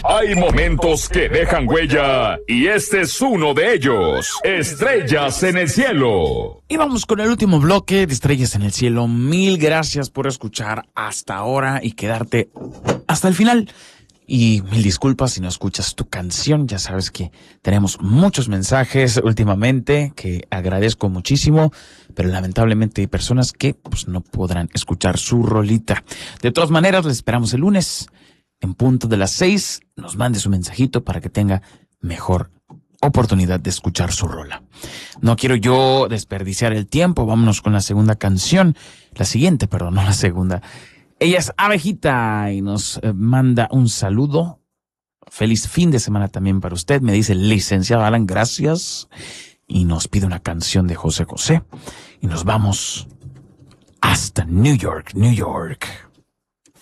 Hay momentos que dejan huella y este es uno de ellos. Estrellas en el cielo. Y vamos con el último bloque de Estrellas en el cielo. Mil gracias por escuchar hasta ahora y quedarte hasta el final. Y mil disculpas si no escuchas tu canción. Ya sabes que tenemos muchos mensajes últimamente que agradezco muchísimo, pero lamentablemente hay personas que pues no podrán escuchar su rolita. De todas maneras, les esperamos el lunes en punto de las 6. Nos mande su mensajito para que tenga mejor oportunidad de escuchar su rola. No quiero yo desperdiciar el tiempo. Vámonos con la segunda canción. La siguiente, perdón, no la segunda. Ella es Abejita y nos manda un saludo. Feliz fin de semana también para usted. Me dice, licenciado Alan, gracias. Y nos pide una canción de José José. Y nos vamos hasta New York, New York.